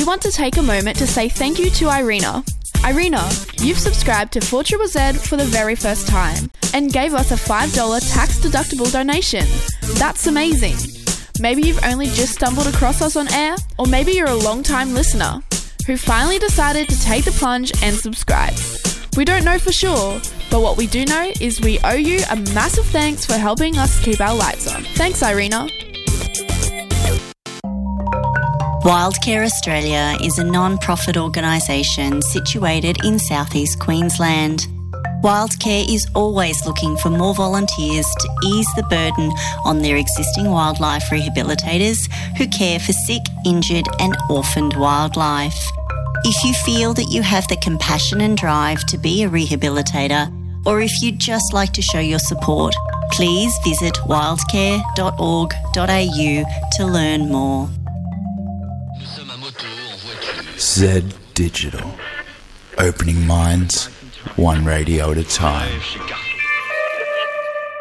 want to take a moment to say thank you to Irina. Irina, you've subscribed to 4ZZZ for the very first time and gave us a $5 tax-deductible donation. That's amazing. Maybe you've only just stumbled across us on air, or maybe you're a long-time listener who finally decided to take the plunge and subscribe. We don't know for sure, but what we do know is we owe you a massive thanks for helping us keep our lights on. Thanks, Irina. Wildcare Australia is a non-profit organisation situated in southeast Queensland. Wildcare is always looking for more volunteers to ease the burden on their existing wildlife rehabilitators who care for sick, injured and orphaned wildlife. If you feel that you have the compassion and drive to be a rehabilitator, or if you'd just like to show your support, please visit wildcare.org.au to learn more. Z Digital. Opening minds, one radio at a time.